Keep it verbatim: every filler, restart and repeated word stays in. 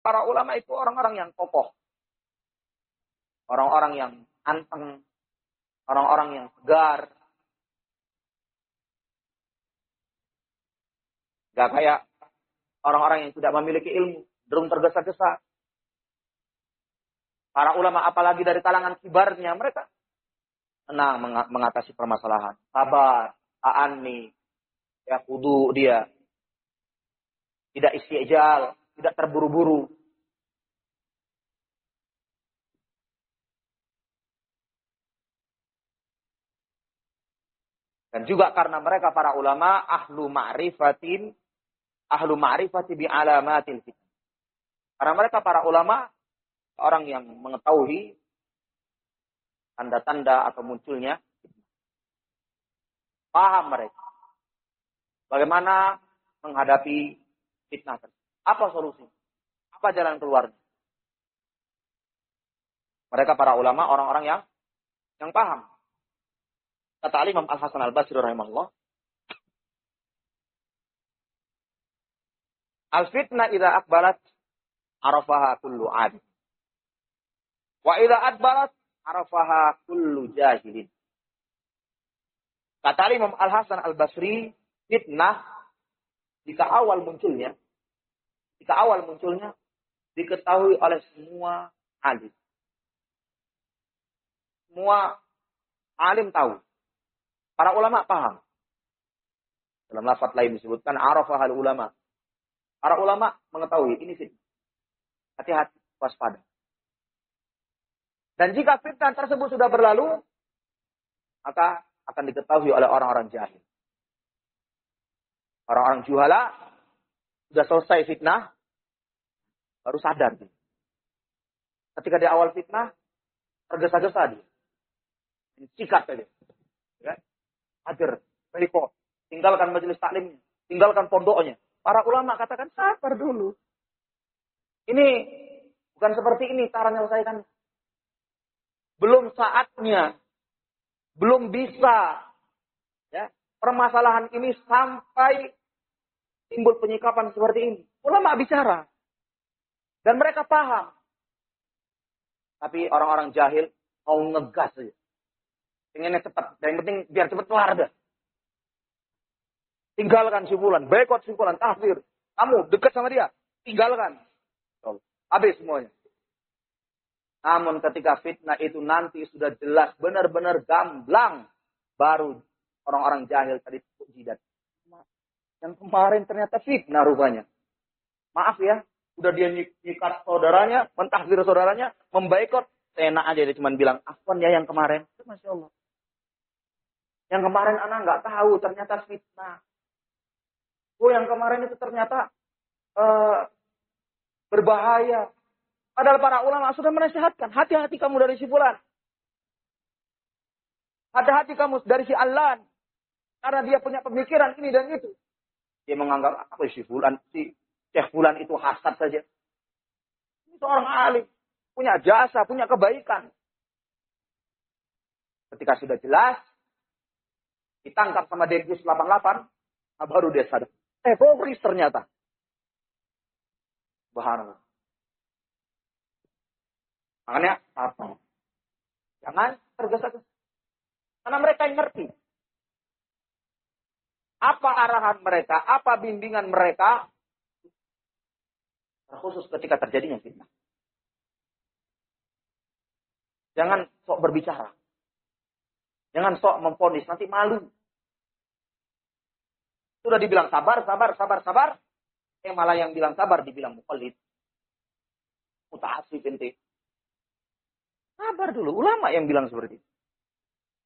para ulama itu orang-orang yang kokoh. Orang-orang yang anteng. Orang-orang yang tegar. Gak kayak orang-orang yang tidak memiliki ilmu. Cenderung tergesa-gesa. Para ulama apalagi dari kalangan kibarnya. Mereka tenang mengatasi permasalahan. Sabar. Ta'ani. Ya kudu dia. Tidak istijal. Tidak terburu-buru. Dan juga karena mereka para ulama ahlu ma'rifatin, ahlu ma'rifati bi alamatil fitnah. Karena mereka para ulama orang yang mengetahui tanda-tanda atau munculnya fitnah. Paham mereka bagaimana menghadapi fitnah tersebut. Apa solusi? Apa jalan keluarnya? Mereka para ulama orang-orang yang yang paham. Kata Imam Al-Hasan Al-Basri rahimahullah, al-fitnah idza aqbalat arafaha kullu adil. Wa idza adbarat arafaha kullu jahilin. Kata Imam Al-Hasan Al-Basri, fitnah jika awal munculnya, jika awal munculnya diketahui oleh semua alim. Semua alim tahu. Para ulama paham. Dalam lafaz lain disebutkan arafahal ulama. Para ulama mengetahui ini fitnah. Hati-hati, waspada. Dan jika fitnah tersebut sudah berlalu, maka akan diketahui oleh orang-orang jahil. Orang-orang juhala sudah selesai fitnah, baru sadar. Ketika di awal fitnah, tergesa-gesa dia. Sikat saja. Ya. Hajar, berikut. Tinggalkan majelis taklimnya. Tinggalkan pondoknya. Para ulama katakan, sabar dulu. Ini bukan seperti ini cara menyelesaikan. Belum saatnya. Belum bisa. Ya, permasalahan ini sampai timbul penyikapan seperti ini. Ulama bicara. Dan mereka paham. Tapi orang-orang jahil mau ngegas saja. Pengennya cepat. Dan yang penting biar cepat kelar dah. Tinggalkan si fulan. Boikot si fulan. Tahfir. Kamu dekat sama dia. Tinggalkan. Habis semuanya. Namun ketika fitnah itu nanti sudah jelas. Benar-benar gamblang. Baru orang-orang jahil tadi jidat. Yang kemarin ternyata fitnah rupanya. Maaf ya. Udah dia nyikat saudaranya. Mentahfir saudaranya. Memboikot. Enak aja dia cuma bilang. Afwan ya yang kemarin. Masya Allah. Yang kemarin anak nggak tahu ternyata fitnah. Oh yang kemarin itu ternyata uh, berbahaya. Padahal para ulama sudah menasihatkan. Hati-hati kamu dari si fulan. Hati-hati kamu dari si Allan. Karena dia punya pemikiran ini dan itu. Dia menganggap apa si fulan, si Syekh fulan itu hasad saja. Ini seorang alim. Punya jasa, punya kebaikan. Ketika sudah jelas. Ditangkap sama Densus delapan puluh delapan. Nah baru dia sadar. Eh, teroris ternyata. Subhanallah. Makanya, apa? Jangan tergesa-gesa. Karena mereka yang ngerti. Apa arahan mereka, apa bimbingan mereka. Khusus ketika terjadinya fitnah. Jangan sok berbicara. Jangan sok memvonis, nanti malu. Sudah dibilang sabar, sabar, sabar, sabar. Eh malah yang bilang sabar dibilang muqallid. Muta'assif ente. Sabar dulu, ulama yang bilang seperti itu.